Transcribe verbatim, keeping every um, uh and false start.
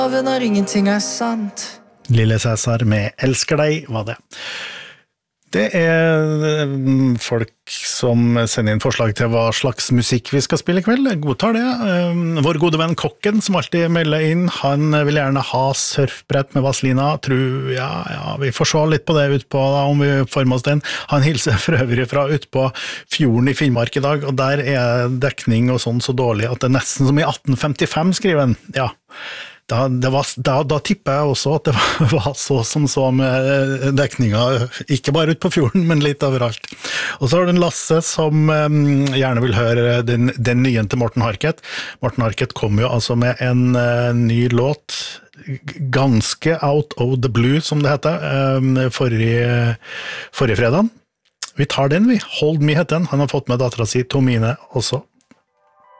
Når ingenting er sant. Lille Cæsar med Elsker deg, var det. Det er folk som sender inn forslag til hva slags musikk vi skal spille i kveld. Jeg godtar det. Vår gode venn Kokken, som alltid melder inn, han vil gjerne ha surfbrett med Vaselina. Tror, ja, ja, vi får se litt på det ut på, da, om vi former oss den. Han hilser for øvrig fra ut på fjorden i Finnmark i dag, og der er dekning og sånn så dårlig at det er nesten som i atten femtifem, skriver han. Ja. Da, det var, da, da tippet jeg også at det var, var så som så med dekninga, ikke bare ut på fjorden, men litt overalt. Og så har du en Lasse som um, gjerne vil høre den, den nye til Morten Harket. Morten Harket kom jo altså med en uh, ny låt, ganske out of the blue, som det heter, um, forrige, forrige fredag. Vi tar den, vi. Hold Me heter den. Han har fått med datteren si, Tomine, også.